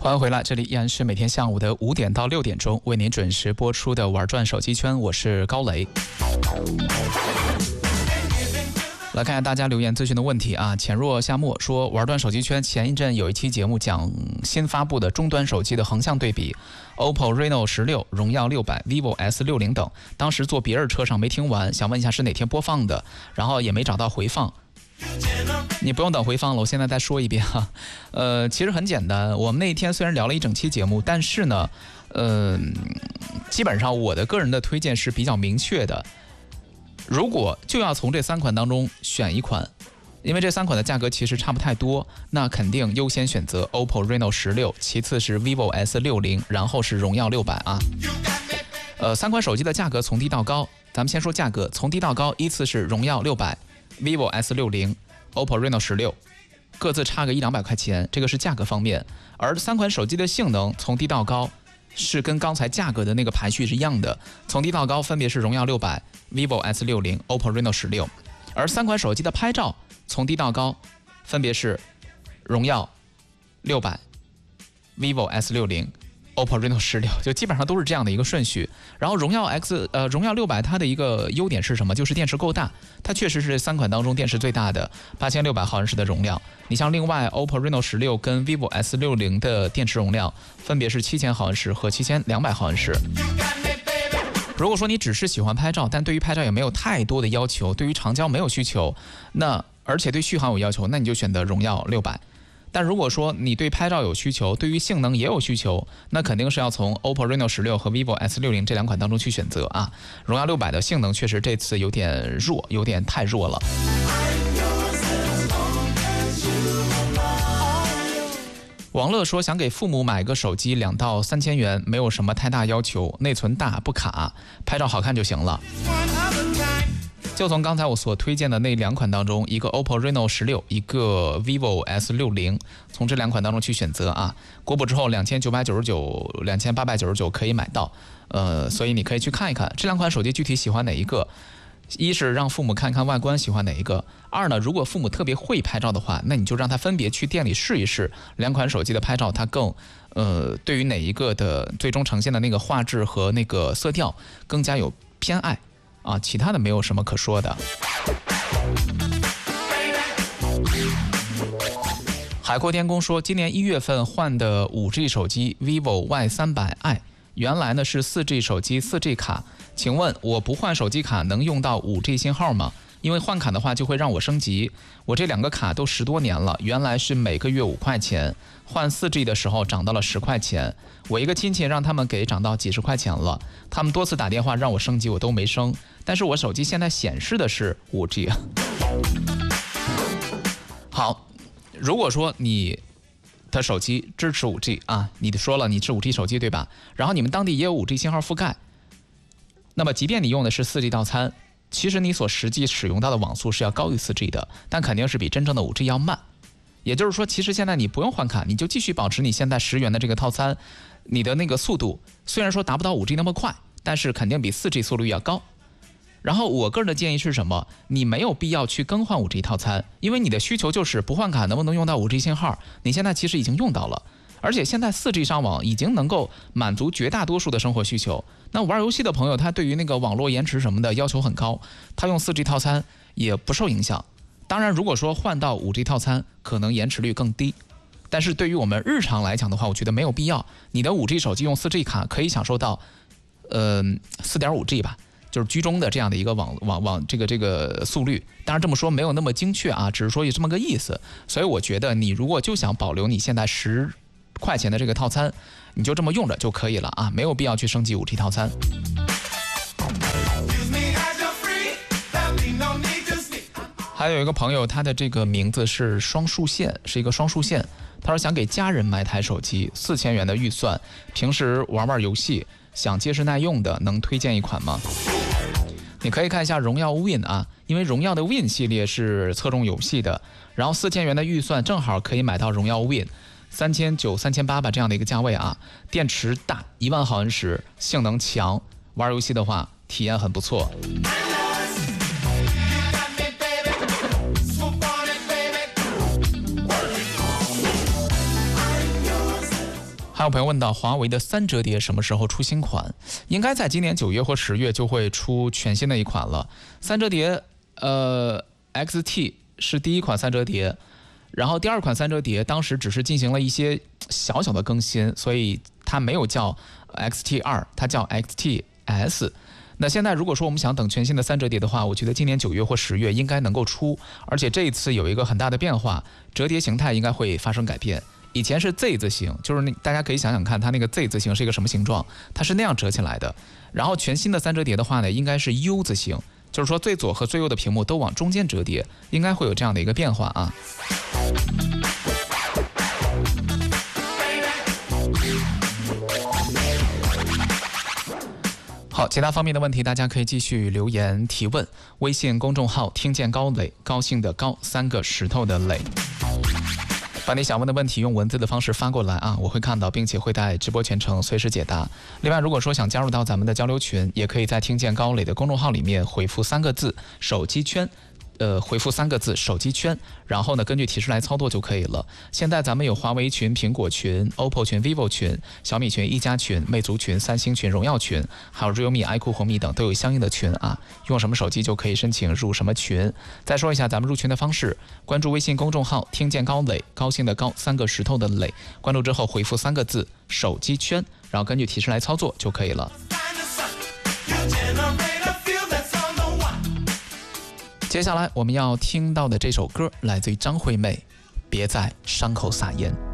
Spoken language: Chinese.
欢迎回来，这里依然是每天下午的5点到6点钟为您准时播出的玩转手机圈，我是高雷。来看看大家留言咨询的问题啊。浅若夏末说，玩转手机圈前一阵有一期节目讲新发布的终端手机的横向对比 ，OPPO Reno 16、荣耀600、vivo S60等。当时坐别人车上没听完，想问一下是哪天播放的，然后也没找到回放。你不用等回放了，我现在再说一遍哈。其实很简单，我们那一天虽然聊了一整期节目，但是呢，基本上我的个人的推荐是比较明确的。如果就要从这3款当中选一款，因为这3款的价格其实差不太多，那肯定优先选择 OPPO Reno 16，其次是 vivo S60，然后是荣耀600啊。3款手机的价格从低到高，咱们先说价格，从低到高依次是荣耀600、vivo S60、OPPO Reno 16，各自差个100-200块钱，这个是价格方面。而3款手机的性能从低到高是跟刚才价格的那个排序是一样的，从低到高分别是荣耀600、vivo S60、OPPO Reno 16，而3款手机的拍照从低到高分别是荣耀600、vivo S60、OPPO Reno 16，就基本上都是这样的一个顺序。然后荣耀600它的一个优点是什么？就是电池够大，它确实是3款当中电池最大的，8600毫安时的容量。你像另外 OPPO Reno 16跟 vivo S60的电池容量分别是7000毫安时和7200毫安时。如果说你只是喜欢拍照，但对于拍照也没有太多的要求，对于长焦没有需求，那而且对续航有要求，那你就选择荣耀600。但如果说你对拍照有需求，对于性能也有需求，那肯定是要从 OPPO Reno 16和 vivo S60这2款当中去选择啊。荣耀600的性能确实这次有点弱，有点太弱了。王乐说，想给父母买个手机2到3千元，没有什么太大要求，内存大不卡，拍照好看就行了。就从刚才我所推荐的那2款当中，一个 OPPO Reno 16，一个 vivo S60，从这2款当中去选择啊。公布之后2999、2899可以买到，所以你可以去看一看这2款手机具体喜欢哪一个。一是让父母看看外观喜欢哪一个，二呢，如果父母特别会拍照的话，那你就让他分别去店里试一试2款手机的拍照，它更对于哪一个的最终呈现的那个画质和那个色调更加有偏爱啊，其他的没有什么可说的。海阔天空说，今年1月份换的5G 手机 vivo Y300i， 原来呢是 4G 手机 4G 卡，请问我不换手机卡能用到 5G 信号吗？因为换卡的话就会让我升级，我这2个卡都10多年了，原来是每个月5块钱，换 4G 的时候涨到了10块钱，我一个亲戚让他们给涨到几十块钱了，他们多次打电话让我升级，我都没升，但是我手机现在显示的是 5G。 好，如果说你的手机支持 5G 啊，你说了你是 5G 手机对吧？然后你们当地也有 5G 信号覆盖，那么即便你用的是 4G 套餐，其实你所实际使用到的网速是要高于 4G 的，但肯定是比真正的 5G 要慢。也就是说，其实现在你不用换卡，你就继续保持你现在10元的这个套餐，你的那个速度虽然说达不到 5G 那么快，但是肯定比 4G 速率要高。然后我个人的建议是什么？你没有必要去更换 5G 套餐，因为你的需求就是不换卡能不能用到 5G 信号，你现在其实已经用到了。而且现在 4G 上网已经能够满足绝大多数的生活需求。那玩游戏的朋友，他对于那个网络延迟什么的要求很高，他用 4G 套餐也不受影响。当然，如果说换到 5G 套餐，可能延迟率更低。但是对于我们日常来讲的话，我觉得没有必要。你的 5G 手机用 4G 卡可以享受到4.5G 吧，就是居中的这样的一个这个速率。当然这么说没有那么精确啊，只是说有这么个意思。所以我觉得你如果就想保留你现在10块钱的这个套餐，你就这么用着就可以了啊，没有必要去升级 5G 套餐。还有一个朋友，他的这个名字是双数线，是一个双数线。他说想给家人买台手机，4000元的预算，平时玩玩游戏，想结实耐用的，能推荐一款吗？你可以看一下荣耀 Win 啊，因为荣耀的 Win 系列是侧重游戏的，然后4000元的预算正好可以买到荣耀 Win。3900、3800这样的一个价位啊，电池大，10000毫安时，性能强，玩游戏的话体验很不错。 还有朋友问到华为的3折叠什么时候出新款？应该在今年9月或10月就会出全新的一款了。3折叠XT 是第一款3折叠，然后第二款3折叠当时只是进行了一些小小的更新，所以它没有叫 XT2， 它叫 XTS。那现在如果说我们想等全新的3折叠的话，我觉得今年9月或10月应该能够出，而且这一次有一个很大的变化，折叠形态应该会发生改变。以前是 Z 字形，就是大家可以想想看，它那个 Z 字形是一个什么形状，它是那样折起来的。然后全新的3折叠的话呢，应该是 U 字形，就是说最左和最右的屏幕都往中间折叠，应该会有这样的一个变化啊。好，其他方面的问题大家可以继续留言提问。微信公众号听见高磊，高兴的高，3个石头的磊。把你想问的问题用文字的方式发过来啊，我会看到，并且会在直播全程随时解答。另外，如果说想加入到咱们的交流群，也可以在听见高磊的公众号里面回复3个字手机圈。回复3个字手机圈，然后呢根据提示来操作就可以了。现在咱们有华为群、苹果群、OPPO 群、vivo 群、小米群、一加群、魅族群、三星群、荣耀群，还有 realme、iQOO、红米等都有相应的群啊。用什么手机就可以申请入什么群。再说一下咱们入群的方式：关注微信公众号听见高磊，高兴的高，3个石头的磊。关注之后回复3个字手机圈，然后根据提示来操作就可以了。接下来我们要听到的这首歌来自于张惠妹，别在伤口撒盐。